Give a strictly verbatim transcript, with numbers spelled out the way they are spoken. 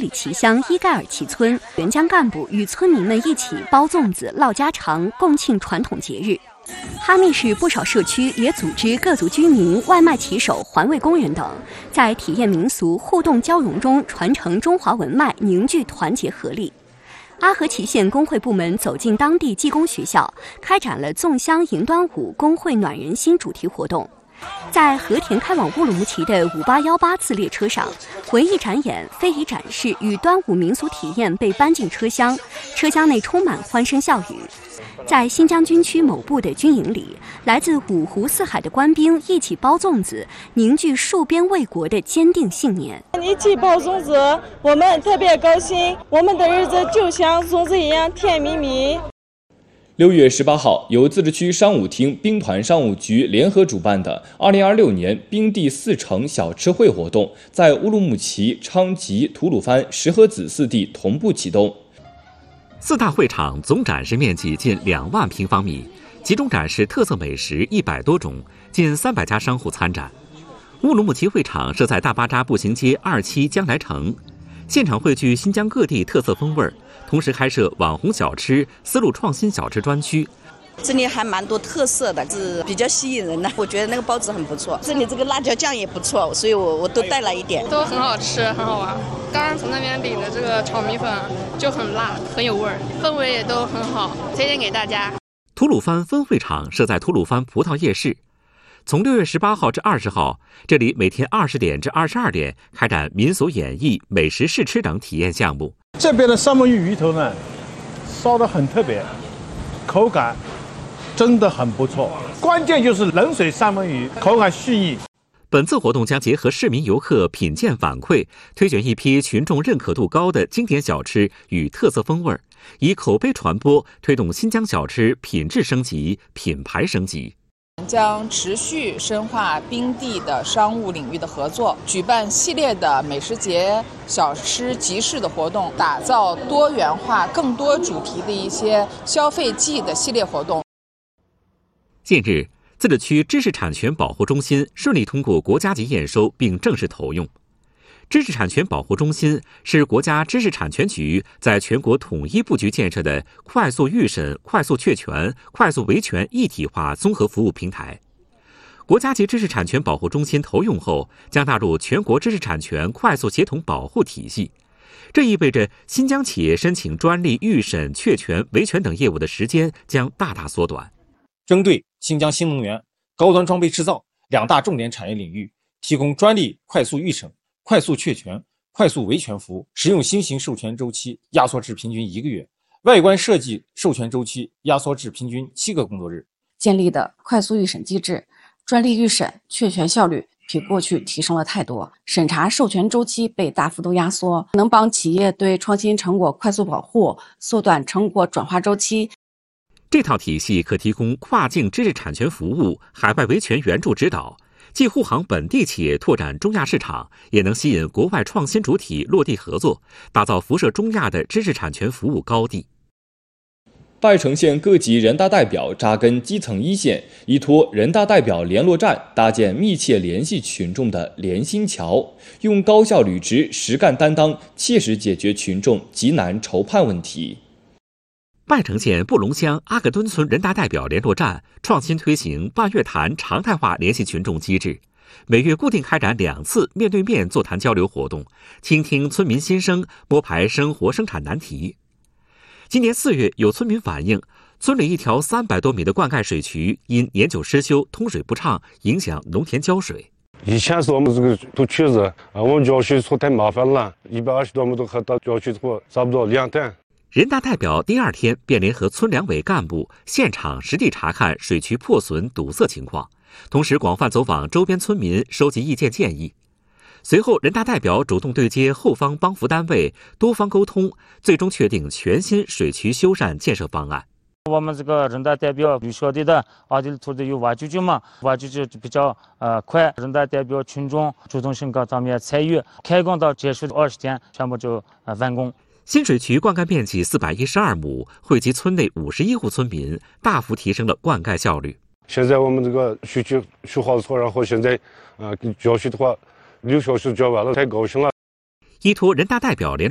里旗乡伊盖尔旗村，援疆干部与村民们一起包粽子、唠家常，共庆传统节日。哈密市不少社区也组织各族居民、外卖骑手、环卫工人等，在体验民俗、互动交融中传承中华文脉，凝聚团结合力。阿合祁县工会部门走进当地技工学校，开展了粽香迎端午工会暖人心主题活动。在和田开往乌鲁木齐的五八一八次列车上，文艺展演、非遗展示与端午民俗体验被搬进车厢，车厢内充满欢声笑语。在新疆军区某部的军营里，来自五湖四海的官兵一起包粽子，凝聚戍边卫国的坚定信念。 一起包粽子，我们特别高兴，我们的日子就像粽子一样甜蜜蜜。 六月十八号，由自治区商务厅兵团商务局联合主办的二零二六年冰地四城小吃会活动，在乌鲁木齐、昌吉、吐鲁番、石河子四地同步启动。 四大会场总展示面积近两万平方米，集中展示特色美食一百多种，近三百家商户参展。乌鲁木齐会场设在大巴扎步行街二期江来城，现场汇聚新疆各地特色风味，同时开设网红小吃、丝路创新小吃专区。 这里还蛮多特色的，是比较吸引人的。我觉得那个包子很不错，这里这个辣椒酱也不错，所以我我都带来一点。 都很好吃，很好玩。刚刚从那边领的这个炒米粉就很辣，很有味儿，氛围也都很好，推荐给大家。 吐鲁番分会场设在吐鲁番葡萄夜市。从六月十八号至二十号，这里每天二十点至二十二点开展民俗演绎、美食试吃等体验项目。 这边的三文鱼鱼头呢，烧得很特别，口感真的很不错。关键就是冷水三文鱼，口感细腻。 本次活动将结合市民游客品鉴反馈，推选一批群众认可度高的经典小吃与特色风味，以口碑传播，推动新疆小吃品质升级、品牌升级。 将持续深化冰地的商务领域的合作，举办系列的美食节、小吃集市的活动，打造多元化、更多主题的一些消费季的系列活动。 近日，自治区知识产权保护中心顺利通过国家级验收并正式投用。知识产权保护中心是国家知识产权局在全国统一布局建设的快速预审、快速确权、快速维权一体化综合服务平台。国家级知识产权保护中心投用后，将纳入全国知识产权快速协同保护体系。这意味着新疆企业申请专利预审、确权、维权等业务的时间将大大缩短。 针对新疆新能源、高端装备制造两大重点产业领域，提供专利快速预审、快速确权、快速维权服务，使用新型授权周期压缩至平均一个月，外观设计授权周期压缩至平均七个工作日。 建立的快速预审机制，专利预审、确权效率比过去提升了太多，审查授权周期被大幅度压缩，能帮企业对创新成果快速保护，缩短成果转化周期。 这套体系可提供跨境知识产权服务、海外维权援助指导，既护航本地企业拓展中亚市场，也能吸引国外创新主体落地合作，打造辐射中亚的知识产权服务高地。 拜城县各级人大代表扎根基层一线，依托人大代表联络站，搭建密切联系群众的联心桥，用高效履职、实干担当，切实解决群众急难愁盼问题。 拜城县布隆乡阿克敦村人大代表联络站创新推行半月谈常态化联系群众机制，每月固定开展两次面对面座谈交流活动，倾听村民心声，摸排生活生产难题。今年四月，有村民反映，村里一条三百多米的灌溉水渠因年久失修、通水不畅，影响农田浇水。 以前是我们这个土渠子，我们浇水错太麻烦了，一百二十多亩都和到浇水错差不多两担。 人大代表第二天便联合村两委干部现场实地查看水渠破损堵塞情况，同时广泛走访周边村民，收集意见建议。随后，人大代表主动对接后方帮扶单位，多方沟通，最终确定全新水渠修缮建设方案。 我们这个人大代表绿晓得的，阿地土的有挖掘机嘛，挖掘机比较呃快。人大代表群众主动性各方面参与，开工到结束二十天，全部就呃完工。 新水渠灌溉面积四百一十二亩，惠及村内五十一户村民，大幅提升了灌溉效率。 现在我们这个水渠修好了错，然后现在呃浇水的话，六小时浇完了，太高兴了。 依托人大代表联